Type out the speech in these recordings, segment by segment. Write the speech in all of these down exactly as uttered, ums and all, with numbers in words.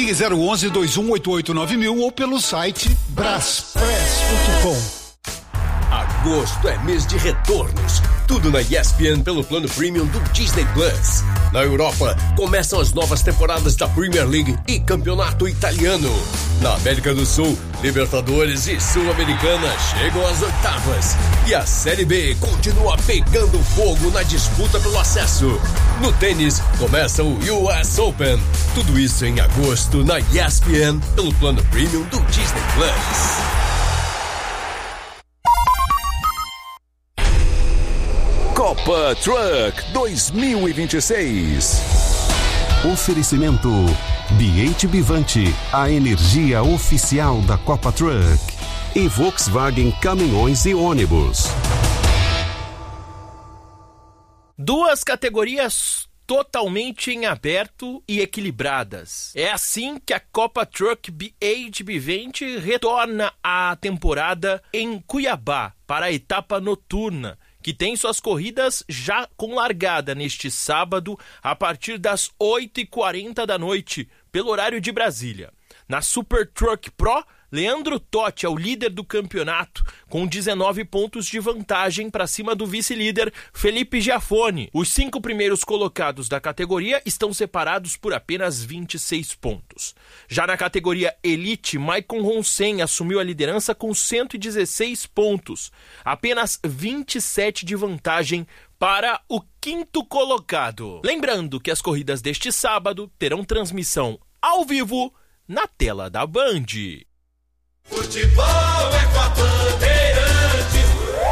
Ligue zero onze, dois um oito oito nove mil ou pelo site braspress ponto com. Agosto é mês de retornos. Tudo na E S P N pelo plano premium do Disney Plus. Na Europa, começam as novas temporadas da Premier League e Campeonato Italiano. Na América do Sul, Libertadores e Sul-Americana chegam às oitavas. E a Série B continua pegando fogo na disputa pelo acesso. No tênis, começa o U S Open. Tudo isso em agosto na E S P N pelo plano premium do Disney Plus. Copa Truck dois mil e vinte e seis. Oferecimento B H Bivante, a energia oficial da Copa Truck. E Volkswagen Caminhões e Ônibus. Duas categorias totalmente em aberto e equilibradas. É assim que a Copa Truck B H Bivante retorna à temporada em Cuiabá para a etapa noturna, que tem suas corridas já com largada neste sábado a partir das oito e quarenta da noite, pelo horário de Brasília. Na Super Truck Pro, Leandro Totti é o líder do campeonato, com dezenove pontos de vantagem para cima do vice-líder Felipe Giafone. Os cinco primeiros colocados da categoria estão separados por apenas vinte e seis pontos. Já na categoria Elite, Maicon Ronsen assumiu a liderança com cento e dezesseis pontos, apenas vinte e sete de vantagem para o quinto colocado. Lembrando que as corridas deste sábado terão transmissão ao vivo na tela da Band. Futebol é com a Bandeirantes.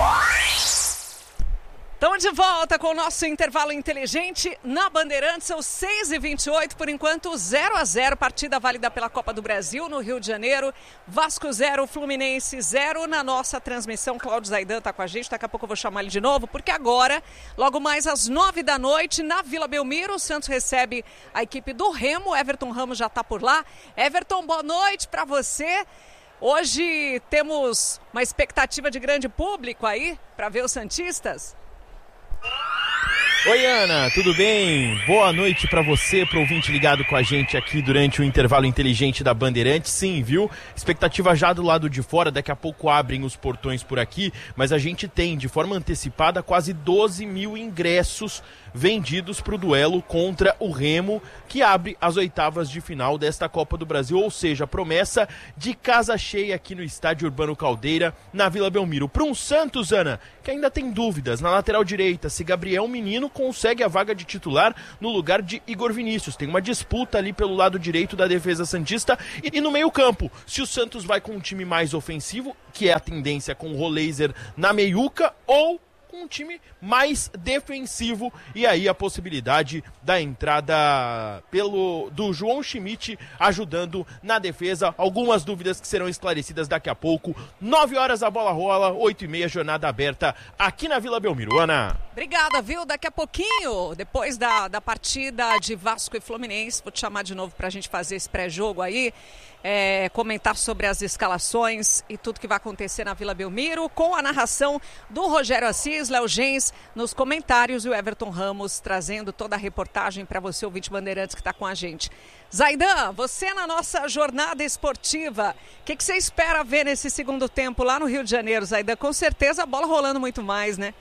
Estamos de volta com o nosso intervalo inteligente na Bandeirantes, são seis e vinte e oito, por enquanto zero a zero, partida válida pela Copa do Brasil no Rio de Janeiro. Vasco zero, Fluminense zero. Na nossa transmissão, Cláudio Zaidan está com a gente, daqui a pouco eu vou chamar ele de novo, porque agora, logo mais às nove da noite, na Vila Belmiro, o Santos recebe a equipe do Remo. Everton Ramos já está por lá. Everton, boa noite para você. Hoje temos uma expectativa de grande público aí para ver os santistas? Oi, Ana, tudo bem? Boa noite pra você, pro ouvinte ligado com a gente aqui durante o intervalo inteligente da Bandeirantes. Sim, viu? Expectativa já do lado de fora, daqui a pouco abrem os portões por aqui, mas a gente tem, de forma antecipada, quase doze mil ingressos vendidos para o duelo contra o Remo, que abre as oitavas de final desta Copa do Brasil, ou seja, promessa de casa cheia aqui no Estádio Urbano Caldeira, na Vila Belmiro. Para um Santos, Ana, que ainda tem dúvidas na lateral direita, se Gabriel Menino consegue a vaga de titular no lugar de Igor Vinícius. Tem uma disputa ali pelo lado direito da defesa santista e, e no meio campo, se o Santos vai com um time mais ofensivo, que é a tendência com o Roleiser na meiuca, ou um time mais defensivo, e aí a possibilidade da entrada pelo do João Schmidt ajudando na defesa. Algumas dúvidas que serão esclarecidas daqui a pouco. Nove horas a bola rola, oito e meia, jornada aberta aqui na Vila Belmiro. Ana. Obrigada, viu? Daqui a pouquinho, depois da, da partida de Vasco e Fluminense, vou te chamar de novo pra gente fazer esse pré-jogo aí. É, comentar sobre as escalações e tudo que vai acontecer na Vila Belmiro, com a narração do Rogério Assis, Léo Gens nos comentários e o Everton Ramos trazendo toda a reportagem para você, ouvinte Bandeirantes, que está com a gente. Zaidan, você na nossa jornada esportiva, o que, que você espera ver nesse segundo tempo lá no Rio de Janeiro, Zaidan? Com certeza a bola rolando muito mais, né?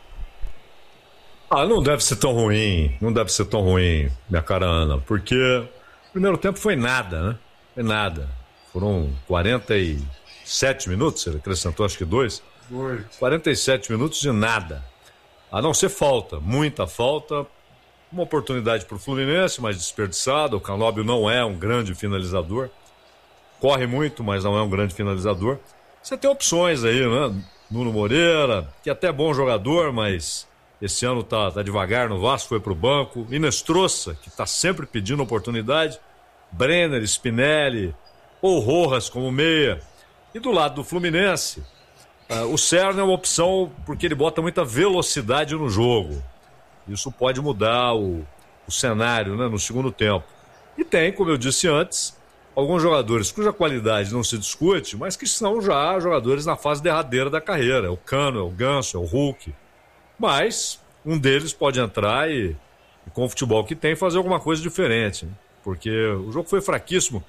Ah, não deve ser tão ruim, não deve ser tão ruim, minha cara Ana, porque o primeiro tempo foi nada, né? Foi nada. Foram quarenta e sete minutos, ele acrescentou acho que dois. Dois. quarenta e sete minutos de nada. A não ser falta, muita falta. Uma oportunidade para o Fluminense, mas desperdiçada. O Canóbio não é um grande finalizador. Corre muito, mas não é um grande finalizador. Você tem opções aí, né? Nuno Moreira, que é até bom jogador, mas esse ano tá, tá devagar no Vasco, foi para o banco. Inestrosa, que está sempre pedindo oportunidade. Brenner, Spinelli, ou Rojas como meia. E do lado do Fluminense, uh, o Serna é uma opção porque ele bota muita velocidade no jogo. Isso pode mudar o, o cenário, né, no segundo tempo. E tem, como eu disse antes, alguns jogadores cuja qualidade não se discute, mas que são já jogadores na fase derradeira da carreira. É o Cano, é o Ganso, é o Hulk. Mas um deles pode entrar e, e com o futebol que tem, fazer alguma coisa diferente. Né? Porque o jogo foi fraquíssimo.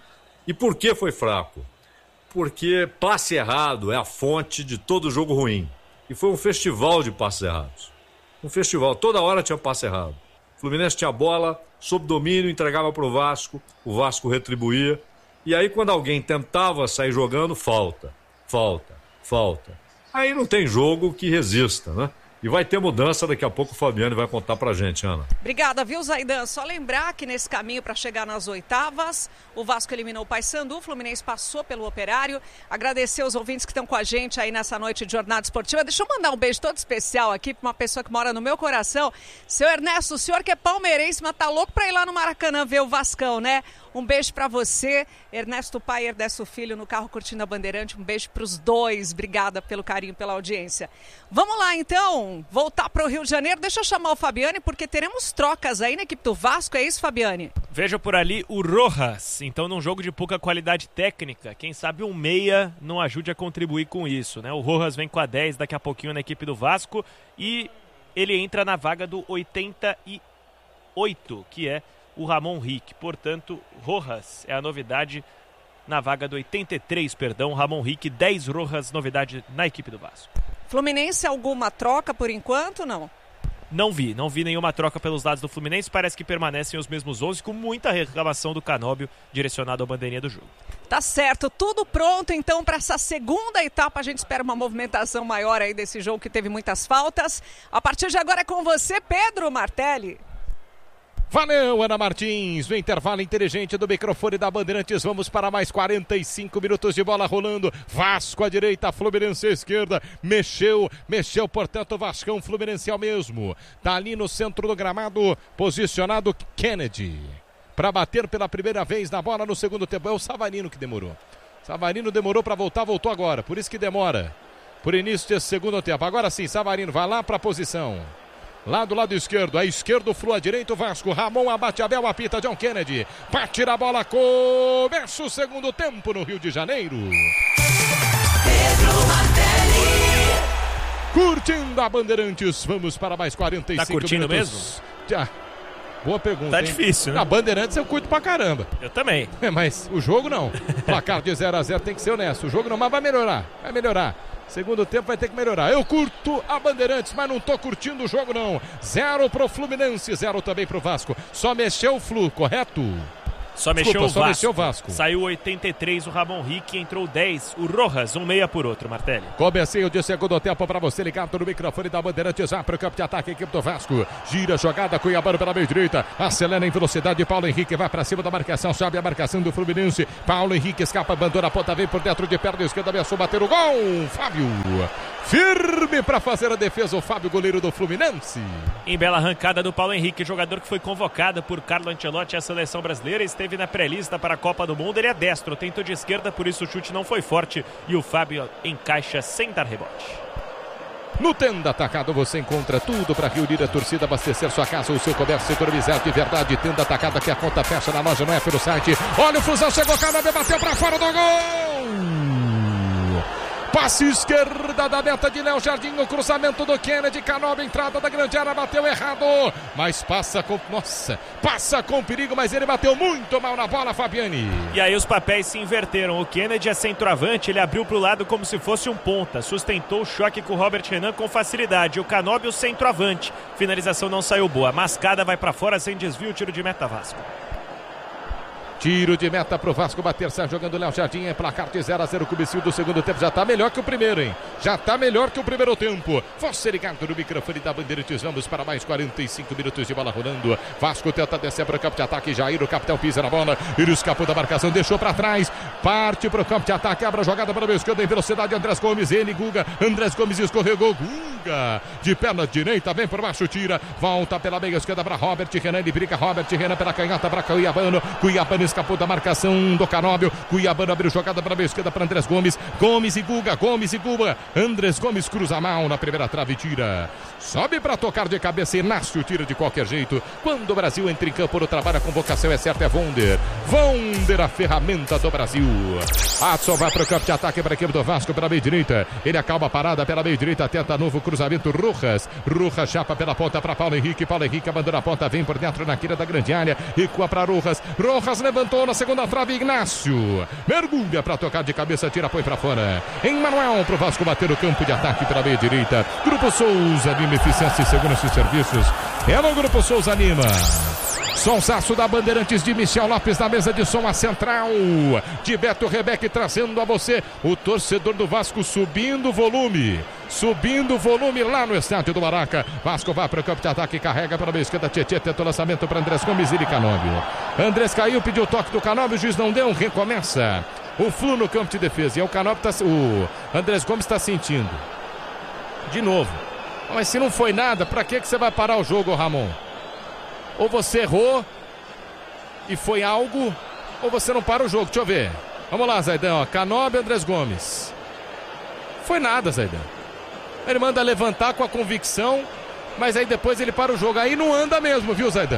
E por que foi fraco? Porque passe errado é a fonte de todo jogo ruim. E foi um festival de passes errados. Um festival, toda hora tinha passe errado. O Fluminense tinha bola, sob domínio, entregava para o Vasco, o Vasco retribuía. E aí quando alguém tentava sair jogando, falta, falta, falta. Aí não tem jogo que resista, né? E vai ter mudança, daqui a pouco o Fabiano vai contar pra gente, Ana. Obrigada, viu, Zaidan? Só lembrar que nesse caminho para chegar nas oitavas, o Vasco eliminou o Paysandu, o Fluminense passou pelo Operário. Agradecer os ouvintes que estão com a gente aí nessa noite de jornada esportiva. Deixa eu mandar um beijo todo especial aqui para uma pessoa que mora no meu coração. Seu Ernesto, o senhor que é palmeirense, mas tá louco para ir lá no Maracanã ver o Vascão, né? Um beijo para você, Ernesto pai e Ernesto filho, no carro curtindo a Bandeirante. Um beijo para os dois. Obrigada pelo carinho, pela audiência. Vamos lá, então, voltar para o Rio de Janeiro. Deixa eu chamar o Fabiane, porque teremos trocas aí na equipe do Vasco. É isso, Fabiane? Veja por ali o Rojas. Então, num jogo de pouca qualidade técnica, quem sabe um meia não ajude a contribuir com isso, né? O Rojas vem com a dez daqui a pouquinho na equipe do Vasco e ele entra na vaga do oitenta e oito, que é o Ramon Rick. Portanto, Rojas é a novidade na vaga do oitenta e três, perdão. Ramon Rick, dez Rojas, novidade na equipe do Vasco. Fluminense, alguma troca por enquanto, não? Não vi, não vi nenhuma troca pelos lados do Fluminense. Parece que permanecem os mesmos onze, com muita reclamação do Canóbio direcionado à bandeirinha do jogo. Tá certo, tudo pronto então para essa segunda etapa. A gente espera uma movimentação maior aí desse jogo que teve muitas faltas. A partir de agora é com você, Pedro Martelli. Valeu, Ana Martins, no intervalo inteligente do microfone da Bandeirantes, vamos para mais quarenta e cinco minutos de bola rolando. Vasco à direita, Fluminense à esquerda, mexeu, mexeu, portanto o Vascão, Fluminense ao mesmo. Tá ali no centro do gramado, posicionado Kennedy, para bater pela primeira vez na bola no segundo tempo. É o Savarino que demorou. Savarino demorou para voltar, voltou agora, por isso que demora. Por início desse segundo tempo. Agora sim, Savarino vai lá para a posição. Lá do lado esquerdo, a esquerdo, Flu, à direita, o Vasco. Ramon abate a Bel, apita John Kennedy. Bate na bola, começa o segundo tempo no Rio de Janeiro. Pedro Martelli. Curtindo a Bandeirantes, vamos para mais quarenta e cinco tá curtindo minutos. Mesmo? Já. Boa pergunta, Tá hein? difícil, né? Na Bandeirantes eu curto pra caramba. Eu também. É, mas o jogo não. Placar de zero a zero tem que ser honesto. O jogo não, mas vai melhorar. Vai melhorar. Segundo tempo vai ter que melhorar. Eu curto a Bandeirantes, mas não tô curtindo o jogo não. Zero pro Fluminense, zero também pro Vasco. Só mexeu o Flu, correto? Só, Desculpa, mexeu, o só Vasco. mexeu o Vasco. Saiu oitenta e três o Ramon Rick, entrou dez o Rojas, um meia por outro, Martelli. Comecinho de segundo tempo para você ligado no microfone da Bandeirantes, já para o campo de ataque, a equipe do Vasco. Gira a jogada, Cuiabano pela meia direita, acelera em velocidade, Paulo Henrique vai para cima da marcação, sobe a marcação do Fluminense. Paulo Henrique escapa, abandona a ponta, vem por dentro de perna esquerda, ameaçou bater o gol. Fábio, firme para fazer a defesa, o Fábio, goleiro do Fluminense. Em bela arrancada do Paulo Henrique, jogador que foi convocado por Carlo Ancelotti à seleção brasileira, esteve na pré-lista para a Copa do Mundo. Ele é destro, tentou de esquerda, por isso o chute não foi forte e o Fábio encaixa sem dar rebote. No Tenda Atacado você encontra tudo para reunir a torcida, abastecer sua casa ou seu comércio, economizar de verdade. Tenda Atacado, que a conta fecha na loja, não é pelo site. Olha o Fusão, chegou, Canóbio, bateu para fora do gol! Passe esquerda da meta de Léo Jardim, o cruzamento do Kennedy, Canóbio, entrada da grande área, bateu errado, mas passa com, nossa, passa com perigo, mas ele bateu muito mal na bola, Fabiane. E aí os papéis se inverteram, o Kennedy é centroavante, ele abriu para o lado como se fosse um ponta, sustentou o choque com o Robert Renan com facilidade, o Canóbio centroavante, finalização não saiu boa, Mascada vai para fora sem desvio, tiro de meta Vasco. Tiro de meta pro Vasco bater, sai jogando Léo Jardim, é placar de zero a zero, comecinho do segundo tempo, já tá melhor que o primeiro, hein? Já tá melhor que o primeiro tempo. Você ligado no microfone da Bandeirantes, vamos para mais quarenta e cinco minutos de bola rolando. Vasco tenta descer para o campo de ataque, Jair, o capitão pisa na bola, ele escapou da marcação, deixou para trás, parte pro campo de ataque, abre a jogada para o meio esquerdo em velocidade, Andrés Gomes, ele, Guga, Andrés Gomes escorregou, Guga, de perna direita, vem por baixo, tira, volta pela meia esquerda para Robert Renan, ele briga, Robert Renan pela canhota para Cuiabano, Cuiabano escapou da marcação do Canóbio, Cuiabano abriu jogada para a meia esquerda para Andrés Gomes, Gomes e Guga, Gomes e Guga, Andrés Gomes cruza mal na primeira trave e tira, sobe para tocar de cabeça, Inácio tira de qualquer jeito, quando o Brasil entra em campo no trabalho, a convocação é certa, é Vonder, Vonder, a ferramenta do Brasil. Adson vai para o campo de ataque para a equipe do Vasco, pela meia direita, ele acalma a parada pela meia direita, tenta novo cruzamento, cruzamento, Rojas. Rojas chapa pela ponta para Paulo Henrique. Paulo Henrique abandona a ponta, vem por dentro na quina da grande área. Recua para Rojas. Rojas levantou na segunda trave, Ignacio. Mergulha para tocar de cabeça, tira, põe para fora. Emmanuel pro Vasco bater o campo de ataque pela meia direita. Grupo Souza Lima, eficiência e segurança e serviços. É no Grupo Souza Lima. Sonsaço da Bandeirantes de Michel Lopes na mesa de som, a central de Beto Rebeque, trazendo a você o torcedor do Vasco subindo o volume. Subindo o volume lá no estádio do Maraca. Vasco vai para o campo de ataque, carrega para a esquerda. Tietê tenta o lançamento para Andrés Gomes e Canóbio. Andrés caiu, pediu o toque do Canóbio, o juiz não deu, recomeça. O Flu no campo de defesa. E o Canóbio tá, o Andrés Gomes está sentindo. De novo. Mas se não foi nada, para que, que você vai parar o jogo, Ramon? Ou você errou e foi algo, ou você não para o jogo. Deixa eu ver. Vamos lá, Zaidão. Canóbio e Andrés Gomes. Foi nada, Zaidão. Ele manda levantar com a convicção, mas aí depois ele para o jogo. Aí não anda mesmo, viu, Zaidão?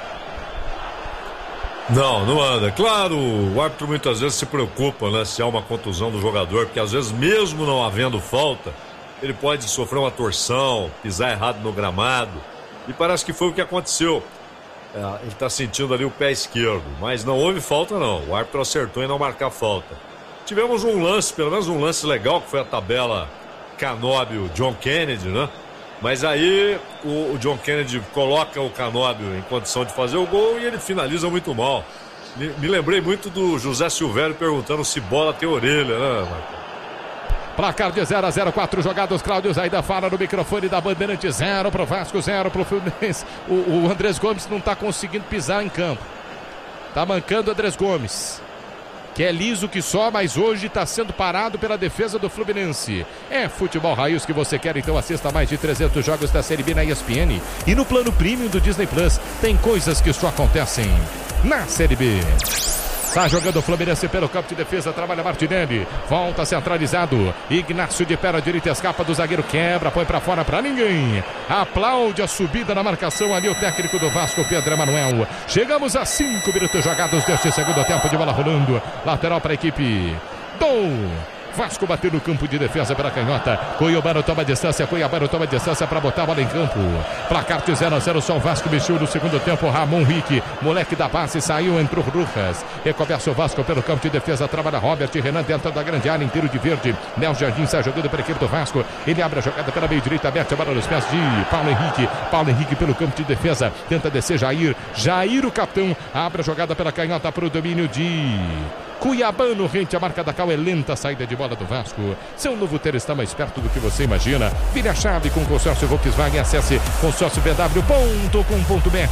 Não, não anda. Claro, o árbitro muitas vezes se preocupa, né, se há uma contusão do jogador, porque às vezes mesmo não havendo falta, ele pode sofrer uma torção, pisar errado no gramado. E parece que foi o que aconteceu. É, ele está sentindo ali o pé esquerdo, mas não houve falta não, o árbitro acertou em não marcar falta. Tivemos um lance, pelo menos um lance legal, que foi a tabela Canóbio John Kennedy, né? Mas aí o, o John Kennedy coloca o Canóbio em condição de fazer o gol e ele finaliza muito mal. Me, me lembrei muito do José Silvério perguntando se bola tem orelha, né, Marcos? Placar de zero a zero, quatro jogadas. Cláudio Zaida fala no microfone da Bandeirante. Zero pro Vasco, zero pro Fluminense. O, o Andrés Gomes não tá conseguindo pisar em campo. Tá mancando o Andrés Gomes, que é liso que só, mas hoje está sendo parado pela defesa do Fluminense. É futebol raiz que você quer, então assista mais de trezentos jogos da Série B na E S P N. E no plano premium do Disney Plus, tem coisas que só acontecem na Série B. Está jogando o Fluminense pelo campo de defesa, trabalha Martinelli, volta centralizado, Ignacio de pé à direita, escapa do zagueiro, quebra, põe para fora para ninguém, aplaude a subida na marcação ali o técnico do Vasco, Pedro Emanuel. Chegamos a cinco minutos jogados deste segundo tempo, de bola rolando, lateral para a equipe do Vasco, bateu no campo de defesa pela canhota. Cuiabano toma distância, Cuiabano toma distância para botar a bola em campo. Placar de zero a zero, só o Vasco mexeu no segundo tempo. Ramon Rick, moleque da base, saiu, entrou Rojas. Recomeça o Vasco pelo campo de defesa, trabalha Robert Renan dentro da grande área, inteiro de verde. Nel Jardim está jogando para a equipe do Vasco. Ele abre a jogada pela meia direita, aberta a bola nos pés de Paulo Henrique. Paulo Henrique pelo campo de defesa, tenta descer Jair. Jair, o capitão, abre a jogada pela canhota para o domínio de Cuiabano. Rente, a marca da Cal, é lenta a saída de bola do Vasco. Seu novo ter está mais perto do que você imagina. Vire a chave com o consórcio Volkswagen. Acesse consórcio b w ponto com ponto b r.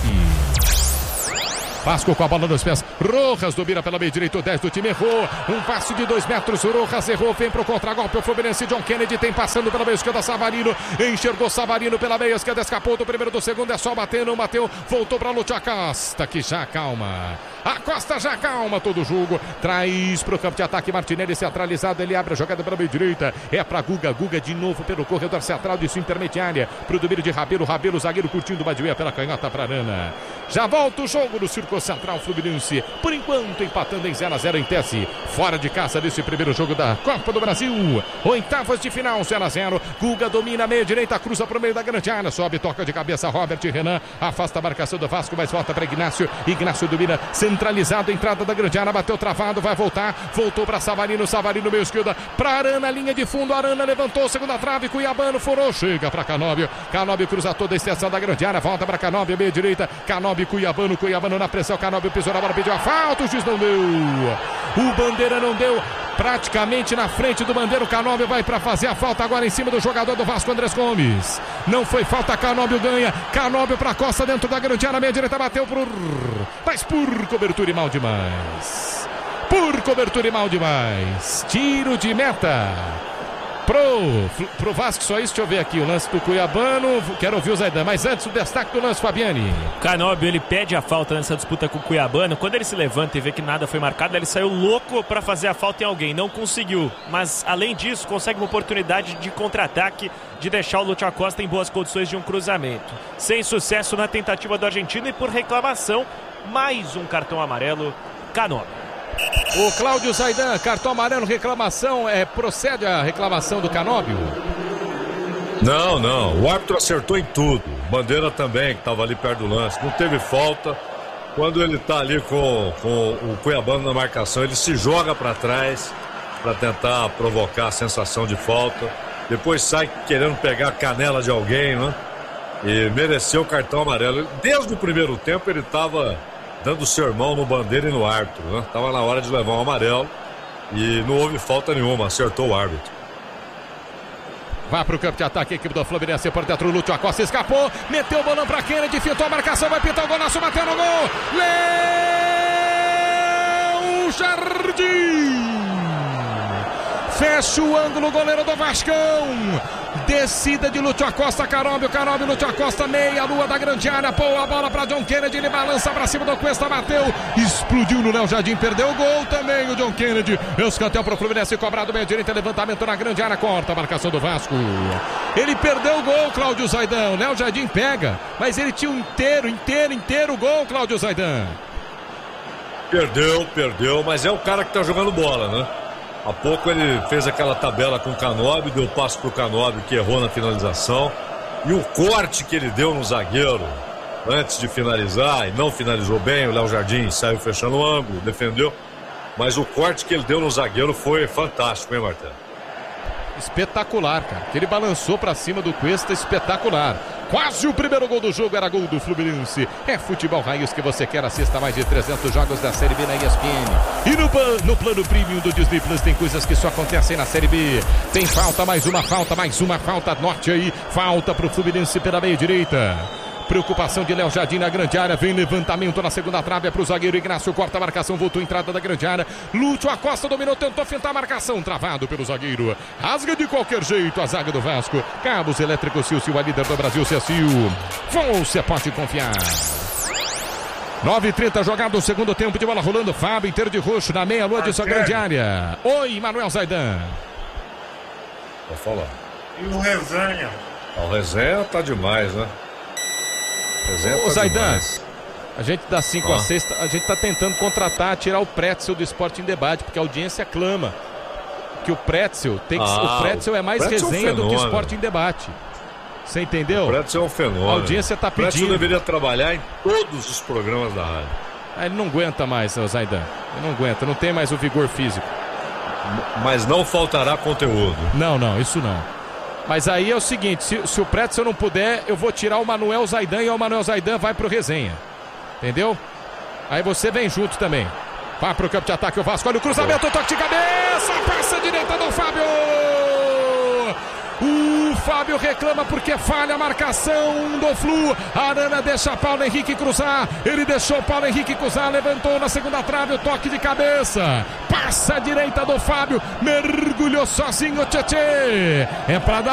Vasco com a bola nos pés. Rojas domina pela meia direita, o dez do time errou. Um passe de dois metros. Rojas errou, vem pro contragolpe. O Fluminense, John Kennedy tem passando pela meia esquerda. Savarino enxergou Savarino pela meia esquerda, escapou do primeiro, do segundo. É só bater, não bateu. Voltou pra luta. Acosta, que já calma. A Costa já calma todo o jogo. Traz pro campo de ataque Martinelli centralizado. Ele abre a jogada pela meia direita. É pra Guga. Guga de novo pelo corredor central de sua intermediária. Pro domínio de Rabelo. Rabelo, zagueiro curtindo o Badioia pela canhota pra Arana. Já volta o jogo no Círculo Central. Fluminense, por enquanto, empatando em zero a zero em Tesse. Fora de casa desse primeiro jogo da Copa do Brasil. Oitavas de final, zero a zero. Guga domina a meia direita, cruza pro meio da grande área. Sobe, toca de cabeça Robert Renan. Afasta a marcação do Vasco, mas volta para Ignacio. Ignacio domina, centralizado, entrada da grande área, bateu travado, vai voltar. Voltou para Savarino, Savarino meio esquerda. Para Arana, linha de fundo. Arana levantou, segunda trave. Cuiabano furou, chega para Canóbio. Canóbio cruza toda a extensão da grande área. Volta para Canóbio, meia direita. Canóbio, Cuiabano, Cuiabano na pressão. Canóbio pisou na bola, pediu a falta. O juiz não deu. O Bandeira não deu. Praticamente na frente do Bandeira, o Canóbio vai para fazer a falta agora em cima do jogador do Vasco, Andrés Gomes. Não foi falta, Canóbio ganha. Canóbio para Costa dentro da grande área, meia direita, bateu por... mas por cobertura e mal demais. Por cobertura e mal demais. Tiro de meta Pro, pro Vasco, só isso. Deixa eu ver aqui o lance do Cuiabano. Quero ouvir o Zaidan, mas antes o destaque do lance, Fabiani. Canóbio, ele pede a falta nessa disputa com o Cuiabano. Quando ele se levanta e vê que nada foi marcado, ele saiu louco para fazer a falta em alguém. Não conseguiu, mas além disso consegue uma oportunidade de contra-ataque, de deixar o Lúcio Acosta em boas condições de um cruzamento. Sem sucesso na tentativa do argentino e por reclamação, mais um cartão amarelo, Canóbio. O Cláudio Zaidan, cartão amarelo, reclamação, é, procede a reclamação do Canóbio? Não, não. O árbitro acertou em tudo. Bandeira também, que estava ali perto do lance. Não teve falta. Quando ele está ali com, com o Cuiabano na marcação, ele se joga para trás para tentar provocar a sensação de falta. Depois sai querendo pegar a canela de alguém, né? E mereceu o cartão amarelo. Desde o primeiro tempo ele estava dando sermão no Bandeira e no árbitro, né? Estava na hora de levar um amarelo e não houve falta nenhuma, acertou o árbitro. Vai pro campo de ataque, a equipe do Fluminense por dentro, o Lúcio Acosta escapou, meteu o bolão pra Kennedy, fintou a marcação, vai pintar o golaço, bateu no gol, Léo Jardim! Fecha o ângulo, goleiro do Vascão. Descida de Lúcio Acosta, Carobi, Carobi, Lúcio Acosta, meia lua da grande área, pô a bola pra John Kennedy, ele balança pra cima do Cuesta, bateu, explodiu no Léo Jardim, perdeu o gol também o John Kennedy, escanteio pro Fluminense, cobrado meia direita, levantamento na grande área, corta a marcação do Vasco. Ele perdeu o gol, Cláudio Zaidan, Léo Jardim pega, mas ele tinha um inteiro, inteiro, inteiro gol, Cláudio Zaidan. Perdeu, perdeu, mas é o cara que tá jogando bola, né? Há pouco ele fez aquela tabela com o Canóbio, deu passo pro Canóbio que errou na finalização. E o corte que ele deu no zagueiro antes de finalizar, e não finalizou bem, o Léo Jardim saiu fechando o ângulo, defendeu. Mas o corte que ele deu no zagueiro foi fantástico, hein, Martelo? Espetacular, cara. Que ele balançou pra cima do Cuesta, espetacular. Quase o primeiro gol do jogo, era gol do Fluminense. É futebol raiz que você quer. Assista mais de trezentos jogos da Série B na E S P N. E no, no plano premium do Disney Plus tem coisas que só acontecem na Série B. Tem falta, mais uma falta, mais uma falta. Norte aí, falta pro Fluminense pela meia direita. Preocupação de Léo Jardim na grande área. Vem levantamento na segunda trave. É pro zagueiro Ignacio. Corta a marcação. Voltou a entrada da grande área. Lúcio Acosta dominou. Tentou fintar a marcação. Travado pelo zagueiro. Rasga de qualquer jeito a zaga do Vasco. Cabos elétricos Silcio, a líder do Brasil. Cecil. Você pode confiar. nove e trinta jogado o segundo tempo de bola rolando. Fábio inteiro de roxo na meia lua de sua grande área. Oi, Manuel Zaidan. Vou falar. E o Resenha? O Resenha tá demais, né? Ô Zaidan, a gente dá cinco a seis, a gente tá tentando contratar, tirar o Pretzel do Esporte em Debate, porque a audiência clama que o Pretzel tem que, ah, o Pretzel é mais Pretzel resenha é um do que Esporte em Debate. Você entendeu? O Pretzel é um fenômeno. A audiência tá pedindo. O Pretzel deveria trabalhar em todos os programas da rádio. Ah, ele não aguenta mais, o Zaidan. Ele não aguenta, não tem mais o vigor físico. Mas não faltará conteúdo. Não, não, isso não. Mas aí é o seguinte, se, se o Pretzel não puder, eu vou tirar o Manuel Zaidan e o Manuel Zaidan vai pro resenha. Entendeu? Aí você vem junto também. Vai pro campo de ataque o Vasco, olha o cruzamento, toque de cabeça, passa direita do Fábio. O Fábio reclama porque falha a marcação do Flu. Arana deixa Paulo Henrique cruzar. Ele deixou Paulo Henrique cruzar, levantou na segunda trave o toque de cabeça. Passa a direita do Fábio, mergulhou sozinho o Tchê. É pra dar